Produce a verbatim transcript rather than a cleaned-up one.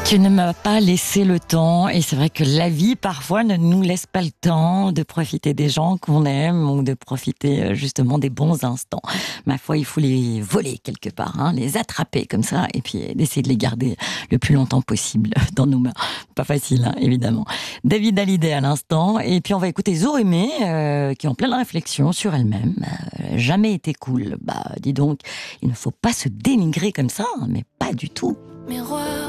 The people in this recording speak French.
Tu ne m'as pas laissé le temps, et c'est vrai que la vie parfois ne nous laisse pas le temps de profiter des gens qu'on aime ou de profiter justement des bons instants. Ma foi, il faut les voler quelque part, hein, les attraper comme ça et puis d'essayer de les garder le plus longtemps possible dans nos mains. Pas facile, hein, évidemment. David Hallyday à l'instant, et puis on va écouter Zo Aimé euh, qui est en pleine réflexion sur elle-même. Euh, jamais été cool. Bah dis donc, il ne faut pas se dénigrer comme ça, hein, mais pas du tout. Miroir.